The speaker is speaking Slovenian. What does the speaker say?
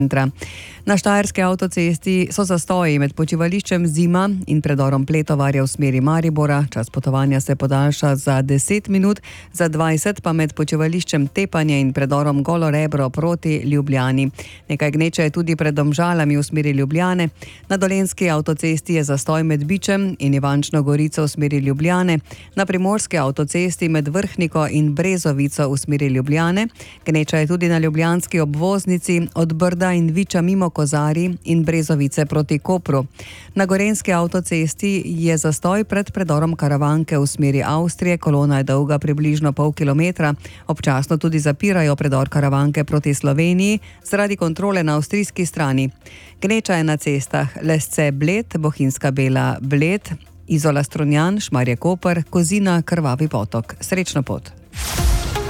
Na štajerski avtocesti so zastoji med počivališčem Zima in predorom Pletovarja v smeri Maribora. Čas potovanja se podaljša za 10 minut, za 20 pa med počivališčem Tepanje in predorom Golo Rebro proti Ljubljani. Nekaj gneče je tudi pred Domžalami v smeri Ljubljane. Na dolenjski avtocesti je zastoj med Bičem in Ivančno Gorico v smeri Ljubljane. Na primorski avtocesti med Vrhniko in Brezovico v smeri Ljubljane. Gneča je tudi na ljubljanski obvoznici od Brda in Viča mimo Kozari in Brezovice proti Kopru. Na gorenjski avtocesti je zastoj pred predorom Karavanke v smeri Avstrije, kolona je dolga približno pol kilometra. Občasno tudi zapirajo predor Karavanke proti Sloveniji zaradi kontrole na avstrijski strani. Gneča je na cestah Lesce Bled, Bohinjska Bela Bled, Izola Strunjan, Šmarje Koper, Kozina, Krvavi Potok. Srečno pot!